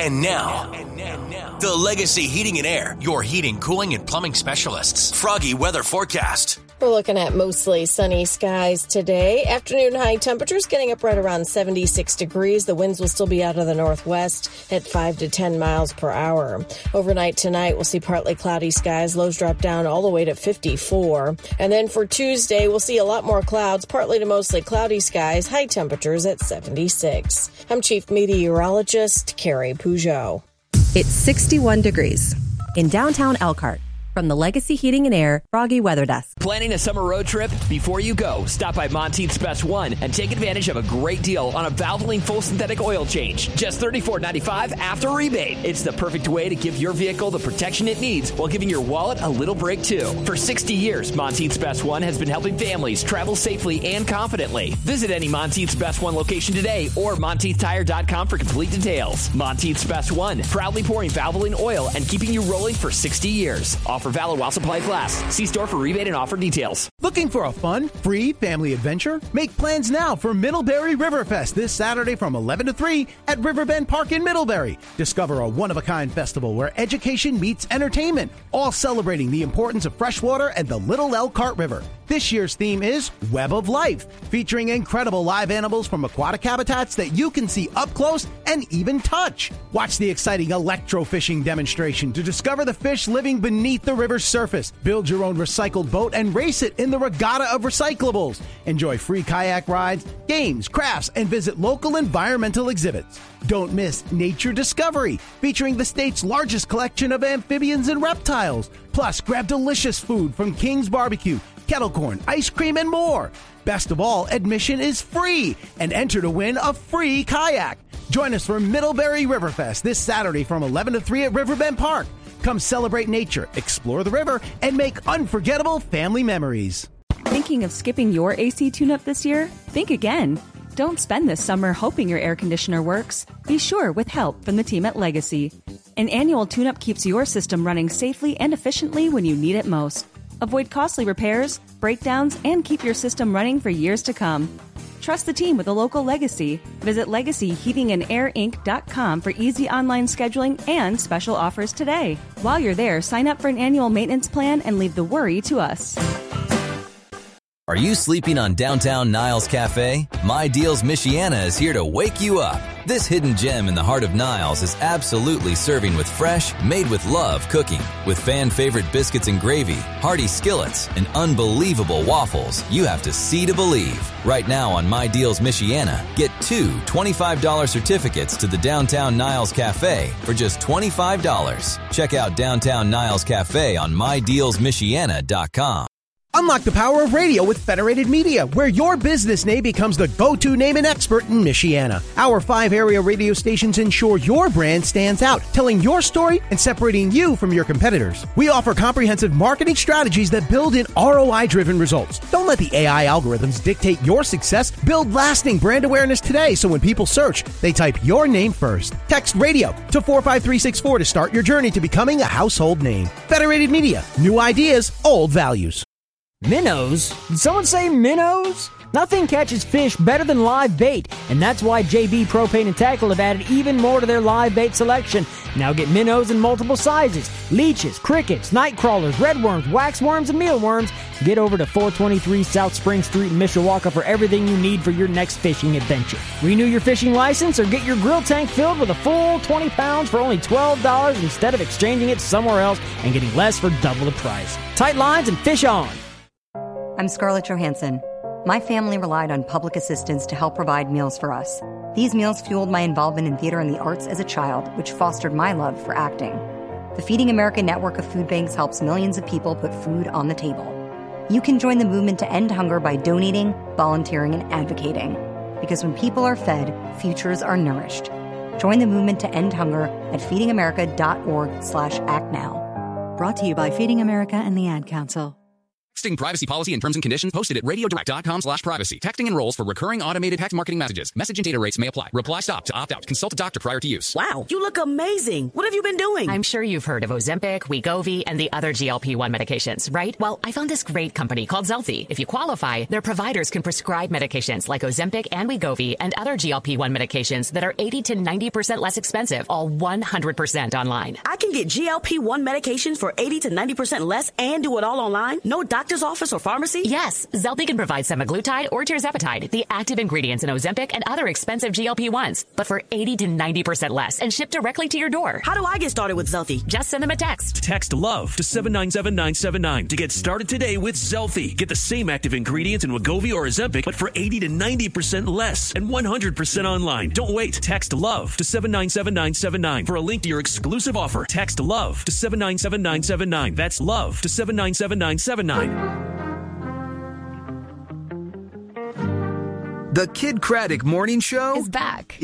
And now, the Legacy Heating and Air, your heating, cooling, and plumbing specialists. Froggy weather forecast. We're looking at mostly sunny skies today. Afternoon high temperatures getting up right around 76 degrees. The winds will still be out of the northwest at 5 to 10 miles per hour. Overnight tonight, we'll see partly cloudy skies. Lows drop down all the way to 54. And then for Tuesday, we'll see a lot more clouds, partly to mostly cloudy skies. High temperatures at 76. I'm Chief Meteorologist Carrie Peugeot. It's 61 degrees in downtown Elkhart. From the Legacy Heating and Air Froggy Weather Desk. Planning a summer road trip? Before you go, stop by Monteith's Best One and take advantage of a great deal on a Valvoline full synthetic oil change. Just $34.95 after rebate. It's the perfect way to give your vehicle the protection it needs while giving your wallet a little break too. For 60 years, Monteith's Best One has been helping families travel safely and confidently. Visit any Monteith's Best One location today or MonteithTire.com for complete details. Monteith's Best One, proudly pouring Valvoline oil and keeping you rolling for 60 years. Offer valid while supplies last. See store for rebate and offer details. Looking for a fun, free family adventure? Make plans now for Middlebury Riverfest this Saturday from 11 to 3 at Riverbend Park in Middlebury. Discover a one-of-a-kind festival where education meets entertainment, all celebrating the importance of freshwater and the Little Elkhart River. This year's theme is Web of Life, featuring incredible live animals from aquatic habitats that you can see up close and even touch. Watch the exciting electrofishing demonstration to discover the fish living beneath the river's surface. Build your own recycled boat and race it in the Regatta of Recyclables. Enjoy free kayak rides, games, crafts, and visit local environmental exhibits. Don't miss Nature Discovery, featuring the state's largest collection of amphibians and reptiles. Plus, grab delicious food from King's Barbecue, kettle corn, ice cream, and more. Best of all, admission is free and enter to win a free kayak. Join us for Middlebury Riverfest this Saturday from 11 to 3 at Riverbend Park. Come celebrate nature, explore the river, and make unforgettable family memories. Thinking of skipping your AC tune-up this year? Think again. Don't spend this summer hoping your air conditioner works. Be sure with help from the team at Legacy. An annual tune-up keeps your system running safely and efficiently when you need it most. Avoid costly repairs, breakdowns, and keep your system running for years to come. Trust the team with a local Legacy. Visit LegacyHeatingandAirInc.com for easy online scheduling and special offers today. While you're there, sign up for an annual maintenance plan and leave the worry to us. Are you sleeping on downtown Niles Cafe? My Deals Michiana is here to wake you up. This hidden gem in the heart of Niles is absolutely serving with fresh, made with love cooking. With fan-favorite biscuits and gravy, hearty skillets, and unbelievable waffles, you have to see to believe. Right now on My Deals Michiana, get 2 $25 certificates to the Downtown Niles Cafe for just $25. Check out Downtown Niles Cafe on MyDealsMichiana.com. Unlock the power of radio with Federated Media, where your business name becomes the go-to name and expert in Michiana. Our 5 area radio stations ensure your brand stands out, telling your story and separating you from your competitors. We offer comprehensive marketing strategies that build in ROI-driven results. Don't let the AI algorithms dictate your success. Build lasting brand awareness today so when people search, they type your name first. Text radio to 45364 to start your journey to becoming a household name. Federated Media. New ideas, old values. Minnows? Did someone say minnows? Nothing catches fish better than live bait, and that's why JB Propane and Tackle have added even more to their live bait selection. Now get minnows in multiple sizes: leeches, crickets, night crawlers, redworms, waxworms, and mealworms. Get over to 423 South Spring Street in Mishawaka for everything you need for your next fishing adventure. Renew your fishing license or get your grill tank filled with a full 20 pounds for only $12 instead of exchanging it somewhere else and getting less for double the price. Tight lines and fish on. I'm Scarlett Johansson. My family relied on public assistance to help provide meals for us. These meals fueled my involvement in theater and the arts as a child, which fostered my love for acting. The Feeding America network of food banks helps millions of people put food on the table. You can join the movement to end hunger by donating, volunteering, and advocating. Because when people are fed, futures are nourished. Join the movement to end hunger at feedingamerica.org/actnow. Brought to you by Feeding America and the Ad Council. Texting privacy policy and terms and conditions posted at radiodirect.com/privacy. Texting enrolls for recurring automated text marketing messages. Message and data rates may apply. Reply stop to opt out. Consult a doctor prior to use. Wow, you look amazing. What have you been doing? I'm sure you've heard of Ozempic, Wegovy, and the other GLP-1 medications, right? Well, I found this great company called Zelfie. If you qualify, their providers can prescribe medications like Ozempic and Wegovy and other GLP-1 medications that are 80 to 90% less expensive, all 100% online. I can get GLP-1 medications for 80 to 90% less and do it all online? No doctor's office or pharmacy? Yes, Zelfie can provide semaglutide or tirzepatide, the active ingredients in Ozempic and other expensive GLP-1s, but for 80 to 90% less and shipped directly to your door. How do I get started with Zelfie? Just send them a text. Text LOVE to 797979 to get started today with Zelfie. Get the same active ingredients in Wegovy or Ozempic, but for 80 to 90% less and 100% online. Don't wait. Text LOVE to 797979 for a link to your exclusive offer. Text LOVE to 797979. That's LOVE to 797979. The Kid Craddock Morning Show is back.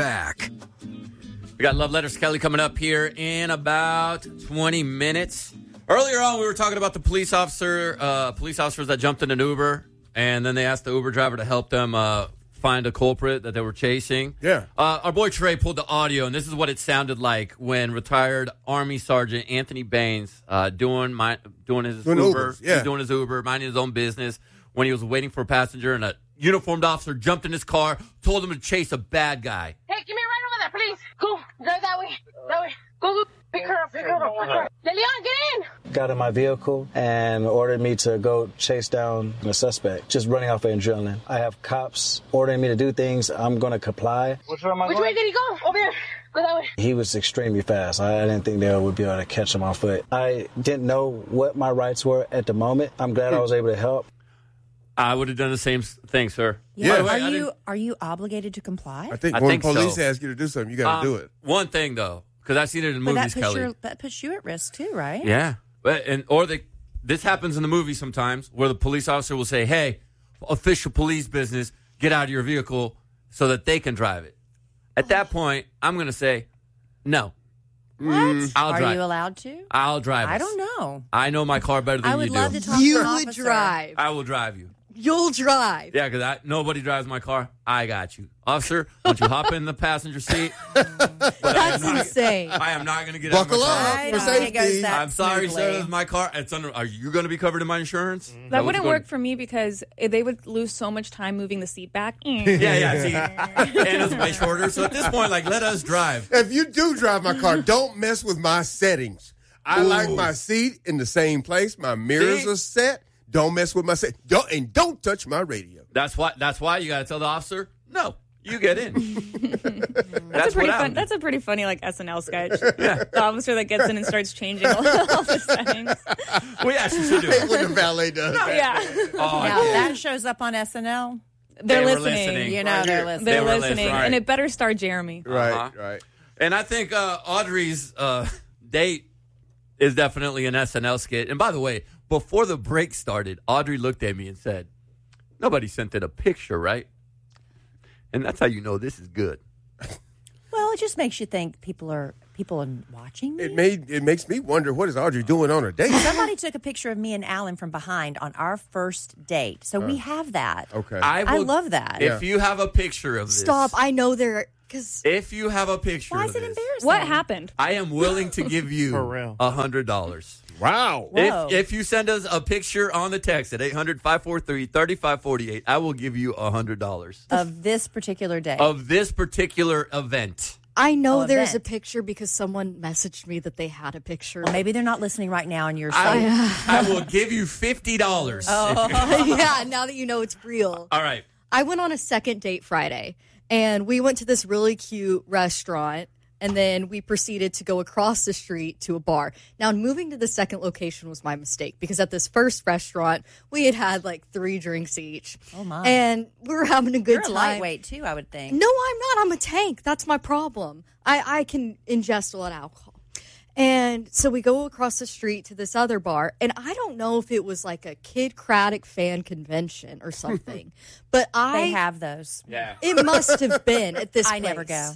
We got Love Letters Kelly coming up here in about 20 minutes. Earlier on, we were talking about the police officers that jumped in an Uber, and then they asked the Uber driver to help them find a culprit that they were chasing. Yeah. Our boy Trey pulled the audio, and this is what it sounded like when retired Army Sergeant Anthony Baines doing his Uber, doing his Uber, minding his own business, when he was waiting for a passenger, and a uniformed officer jumped in his car, told him to chase a bad guy. Hey, give me a ride over there, please. Go, drive that way. Go, pick her up. Leon, get in. Got in my vehicle and ordered me to go chase down the suspect, just running off of adrenaline. I have cops ordering me to do things. I'm going to comply. Which way did he go? Over there. Go that way. He was extremely fast. I didn't think they would be able to catch him on foot. I didn't know what my rights were at the moment. I'm glad I was able to help. I would have done the same thing, sir. Yeah. Are you obligated to comply? I think when police ask you to do something, you got to do it. One thing, though, because I've seen it in movies, Kelly. That puts you at risk, too, right? Yeah. This happens in the movie sometimes, where the police officer will say, hey, official police business, get out of your vehicle so that they can drive it. At that point, I'm going to say, no. What? I'll drive. Are you allowed to? I'll drive. I don't know. I know my car better than you do. I would love to talk to an officer. You would drive. I will drive you. You'll drive. Yeah, because nobody drives my car. I got you. Officer, why don't you hop in the passenger seat? That's insane. I am not going to get out of my car. Buckle up for safety. I'm sorry, sir. This is my car. Are you going to be covered in my insurance? That wouldn't work for me because they would lose so much time moving the seat back. Yeah. See, and it's way shorter. So at this point, let us drive. If you do drive my car, don't mess with my settings. I like my seat in the same place. My mirrors are set. Don't mess with my set. Don't touch my radio. That's why you got to tell the officer, no, you get in. That's a pretty funny SNL sketch. Yeah. The officer that gets in and starts changing all the settings. We actually should do it. When the valet does. No, yeah. Now that shows up on SNL. They're listening. You know, they're listening. They're listening, right. And it better star Jeremy. Right. And I think Audrey's date is definitely an SNL skit. And by the way, before the break started, Audrey looked at me and said, nobody sent it a picture, right? And that's how you know this is good. Well, it just makes you think people are watching me. It makes me wonder, what is Audrey doing on her date? Somebody took a picture of me and Alan from behind on our first date. So we have that. Okay. I love that. If you have a picture of this. Stop. I know there... If you have a picture Why of is it this, embarrassing? What happened? I am willing to give you $100. Wow. If you send us a picture on the text at 800-543-3548, I will give you $100. Of this particular day. Of this particular event. I know there's a picture because someone messaged me that they had a picture. Well, maybe they're not listening right now and you're I will give you $50. Yeah, now that you know it's real. All right. I went on a second date Friday, and we went to this really cute restaurant, and then we proceeded to go across the street to a bar. Now, moving to the second location was my mistake, because at this first restaurant, we had 3 drinks each. Oh, my. And we were having a good time. You're a lightweight, too, I would think. No, I'm not. I'm a tank. That's my problem. I can ingest a lot of alcohol. And so we go across the street to this other bar, and I don't know if it was a Kid Craddock fan convention or something, but they have those. Yeah. It must have been at this place. I never go.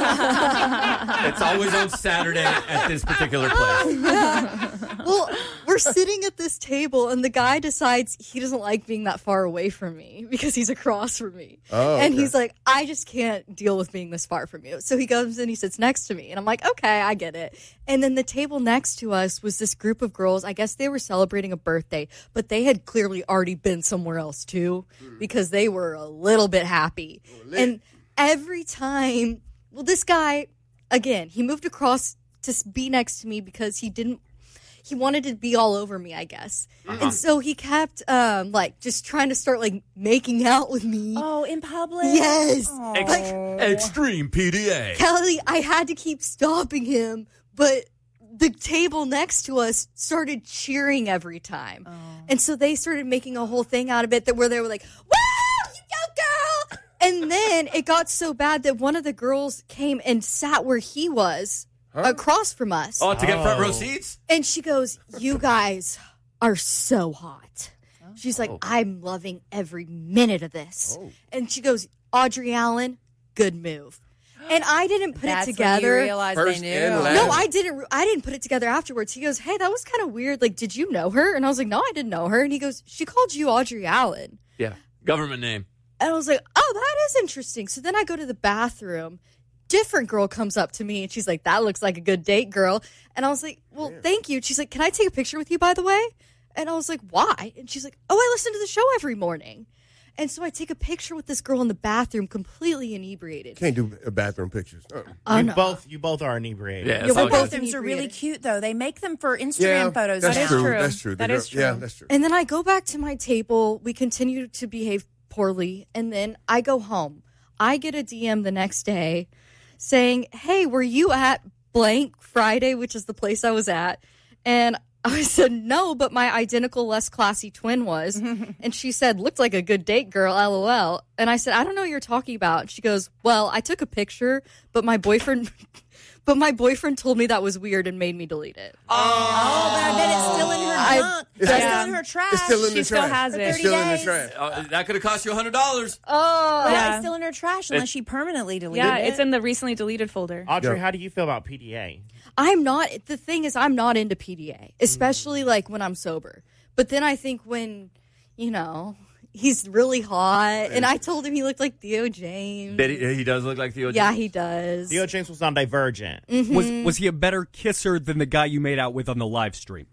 It's always on Saturday at this particular place. Well, we're we're sitting at this table, and the guy decides he doesn't like being that far away from me because he's across from me. Oh, and okay. he's like, I just can't deal with being this far from you. So he comes and he sits next to me, and I'm like, okay, I get it. And then the table next to us was this group of girls. I guess they were celebrating a birthday, but they had clearly already been somewhere else too because they were a little bit happy. And every time, well, this guy, again, he moved across to be next to me because he wanted to be all over me, I guess. Uh-huh. And so he kept just trying to start making out with me. Oh, in public? Yes. Extreme PDA. Kelly, I had to keep stopping him, but the table next to us started cheering every time. And so they started making a whole thing out of it where they were like, "Woo, you go, girl!" And then it got so bad that one of the girls came and sat where he was across from us. Oh, to get front row seats? And she goes, "You guys are so hot." She's like, "I'm loving every minute of this." And she goes, "Audrey Allen, good move." And I didn't put it together. When you realized First they knew. and last. No, I didn't. I didn't put it together afterwards. He goes, "Hey, that was kind of weird. Did you know her?" And I was like, "No, I didn't know her." And he goes, "She called you Audrey Allen." Yeah. Government name. And I was like, "Oh, that is interesting." So then I go to the bathroom. Different girl comes up to me and she's like, "That looks like a good date, girl." And I was like, "Well, thank you." She's like, "Can I take a picture with you, by the way?" And I was like, "Why?" And she's like, "Oh, I listen to the show every morning." And so I take a picture with this girl in the bathroom, completely inebriated. Can't do bathroom pictures. You both are inebriated. Yeah, Your bathrooms are really cute, though. They make them for Instagram photos. That's now. true. That's true. That is true. Yeah, that's true. And then I go back to my table. We continue to behave poorly. And then I go home. I get a DM the next day saying, "Hey, were you at blank Friday," which is the place I was at? And I said, "No, but my identical, less classy twin was." And she said, "Looked like a good date, girl, LOL." And I said, "I don't know what you're talking about." And she goes, "Well, I took a picture, but my boyfriend told me that was weird and made me delete it." Oh, but I bet it's still in her junk. It's still in her trash. It's still in the She still trash. has it. It's still in the trash. That could have cost you $100. Oh. Yeah, it's still in her trash unless she permanently deleted Yeah, it. it's in the recently deleted folder. Audrey, how do you feel about PDA? The thing is, I'm not into PDA, especially when I'm sober. But then I think when, he's really hot, and I told him he looked like Theo James. He does look like Theo James? Yeah, he does. Theo James was on Divergent. Mhm. Was he a better kisser than the guy you made out with on the live stream?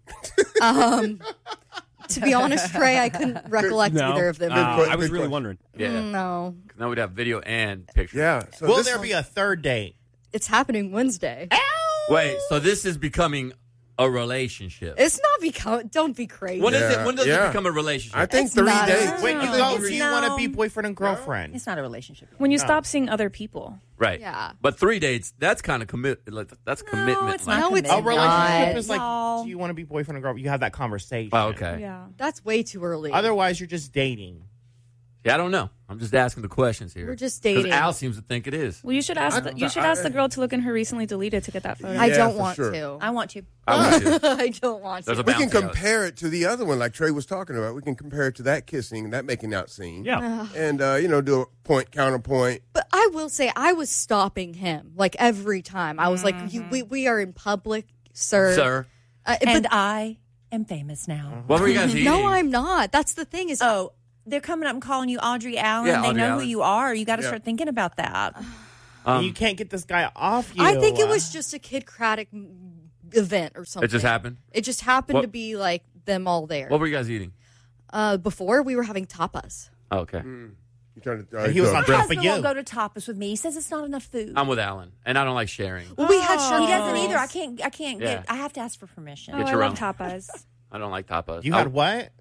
To be honest, Trey, I couldn't recollect either of them. I was really wondering. Yeah. No. Now we'd have video and picture. Yeah. So Will there be a third date? It's happening Wednesday. Wait, so this is becoming a relationship. It's not don't be crazy. When does it become a relationship? I think It's 3 not. days. When you go, do you want to be boyfriend and girlfriend? It's not a relationship. When you stop seeing other people. Right. Yeah. But 3 dates, that's kind of that's commitment. it's not No, it's A relationship is No. do you want to be boyfriend and girlfriend? You have that conversation. Oh, okay. Yeah. That's way too early. Otherwise, you're just dating. Yeah, I don't know. I'm just asking the questions here. We're just Because dating. Al seems to think it is. Well, you should ask the girl to look in her recently deleted to get that photo. I don't for want sure. to. I want to. I want to. I don't want There's to. a We can bouncy house. compare it to the other one, like Trey was talking about. We can compare it to that kissing, that making out scene. Yeah. And, do a point, counterpoint. But I will say, I was stopping him every time. I was like, we are in public, sir. Sir. And I am famous now. What were you guys eating? No, I'm not. That's the thing is, They're coming up and calling you Audrey Allen. Yeah, they Audrey know Allen. who you are. You got to Yeah. start thinking about that. And you can't get this guy off you. I think it was just a Kid Craddock event or something. It just happened? It just happened What- to be them all there. What were you guys eating? Before we were having tapas. Oh, okay. You trying to, He was on My top of husband you. won't go to tapas with me. He says it's not enough food. I'm with Alan, and I don't like sharing. Well, we had He doesn't either. I can't Yeah. get. I have to ask for permission. Get I your love own. tapas. I don't like tapas. You had what?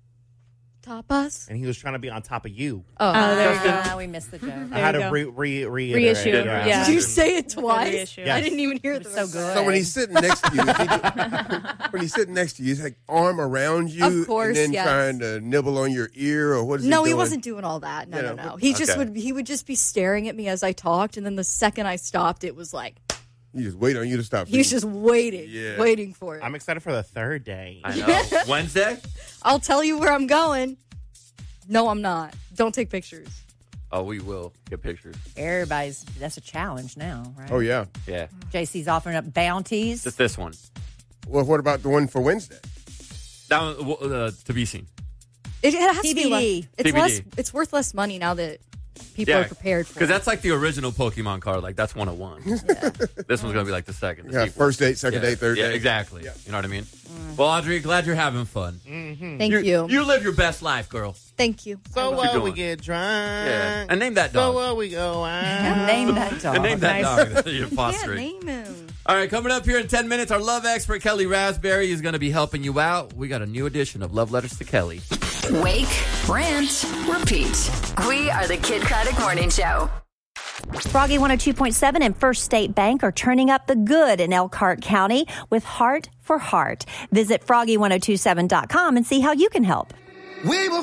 Tapas? And he was trying to be on top of you. Oh, there you go. We missed the joke. I had you to go. reiterate. Reissue. Yeah. Did you say it twice? Reissue. Yes. I didn't even hear the so good. So when he's sitting next to you, when he's sitting next to you, he's like arm around you, Of course, and then yes. trying to nibble on your ear, or what is No, he he doing? wasn't doing all that. No, Yeah, no. what- He just Okay. would just be staring at me as I talked, and then the second I stopped, it was like He just wait on you to stop. he was just waiting, Yeah. waiting for it. I'm excited for the third day. I know. Wednesday? I'll tell you where I'm going. No, I'm not. Don't take pictures. Oh, we will get pictures. That's a challenge now, right? Oh yeah. Yeah. JC's offering up bounties. Just this one. Well, what about the one for Wednesday? That one, to be seen. It has to be TBD. It's worth less money now that people are prepared for it. Because that's like the original Pokemon card. Like, that's 101. Yeah. This one's going to be like the second. Yeah, first date, second date, third date. Exactly. Yeah. You know what I mean? Well, Audrey, glad you're having fun. Mm-hmm. Thank you. You live your best life, girl. Thank you. So we get drunk. Yeah. And name that dog. So we go out. And name that dog. And name that dog that you're fostering. Can't name him. All right, coming up here in 10 minutes, our love expert, Kelly Raspberry, is going to be helping you out. We got a new edition of Love Letters to Kelly. Wake, rant, repeat. We are the Kid Craddock Morning Show. Froggy 102.7 and First State Bank are turning up the good in Elkhart County with Heart for Heart. Visit froggy1027.com and see how you can help. We will